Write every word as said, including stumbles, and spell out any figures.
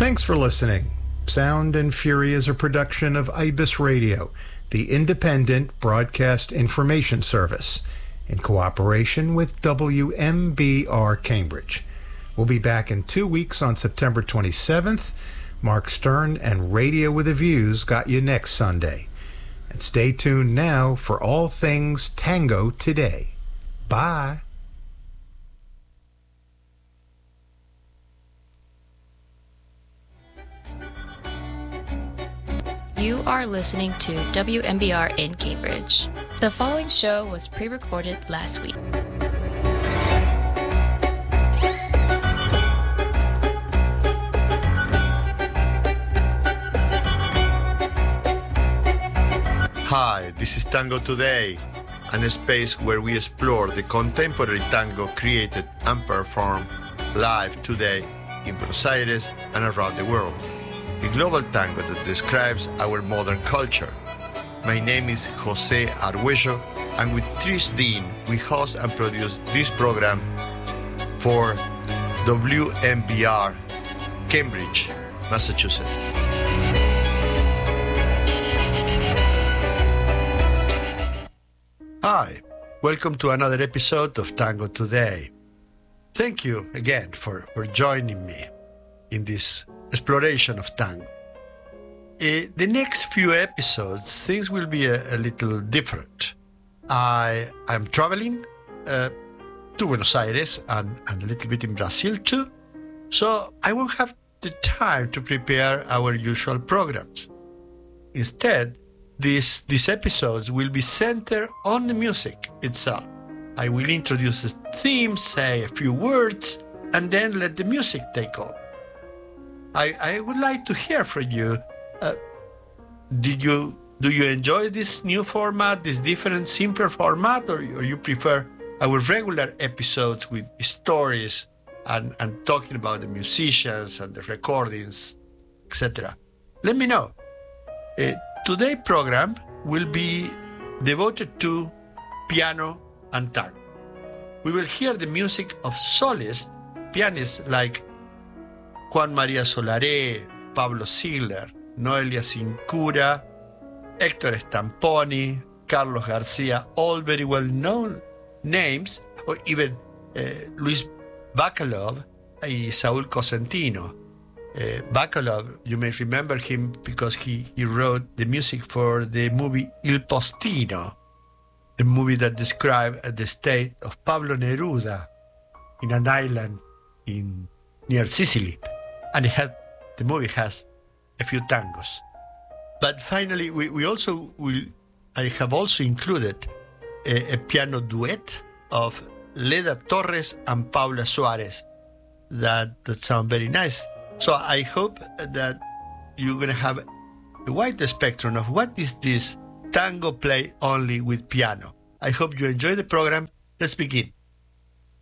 Thanks for listening. Sound and Fury is a production of IBIS Radio, the independent broadcast information service, in cooperation with W M B R Cambridge. We'll be back in two weeks on September twenty-seventh. Mark Stern and Radio with the Views got you next Sunday. And stay tuned now for all things Tango Today. Bye. You are listening to W M B R in Cambridge. The following show was pre-recorded last week. Hi, this is Tango Today, a space where we explore the contemporary tango created and performed live today in Buenos Aires and around the world. A global tango that describes our modern culture. My name is Jose Arguello, and with Trish Dean, we host and produce this program for W M B R, Cambridge, Massachusetts. Hi, welcome to another episode of Tango Today. Thank you again for, for joining me in this exploration of tango. Uh, the next few episodes, things will be a, a little different. I am traveling uh, to Buenos Aires and, and a little bit in Brazil too, so I won't have the time to prepare our usual programs. Instead, these, these episodes will be centered on the music itself. I will introduce the theme, say a few words, and then let the music take over. I, I would like to hear from you. Uh, did you do you enjoy this new format, this different, simpler format, or, or you prefer our regular episodes with stories and, and talking about the musicians and the recordings, et cetera? Let me know. Uh, today's program will be devoted to piano and tango. We will hear the music of soloists, pianists like Juan María Solaré, Pablo Ziegler, Noelia Cincura, Héctor Stamponi, Carlos Garcia, all very well-known names, or even uh, Luis Bacalov and Saúl Cosentino. Uh, Bacalov, you may remember him because he, he wrote the music for the movie Il Postino, the movie that described the state of Pablo Neruda in an island in near Sicily. And it has, the movie has a few tangos. But finally, we, we also will, I have also included a, a piano duet of Leda Torres and Paula Suarez that, that sound very nice. So I hope that you're going to have a wide spectrum of what is this tango play only with piano. I hope you enjoy the program. Let's begin.